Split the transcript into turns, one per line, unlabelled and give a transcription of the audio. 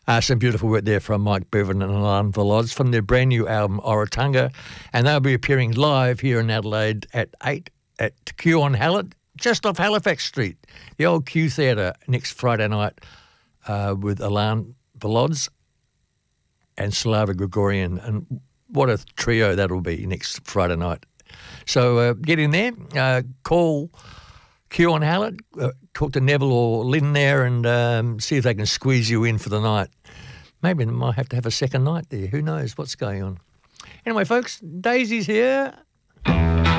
Some beautiful work there from Mike Bevan and Alan Veloz from their brand new album Oratunga, and they'll be appearing live here in Adelaide at 8 at Q on Hallett, just off Halifax Street, the old Q Theatre, next Friday night with Alan Veloz and Slava Gregorian, and what a trio that'll be next Friday night. So get in there, call Q on Hallett, talk to Neville or Lynn there and see if they can squeeze you in for the night. Maybe they might have to have a second night there. Who knows what's going on. Anyway, folks, Daisy's here.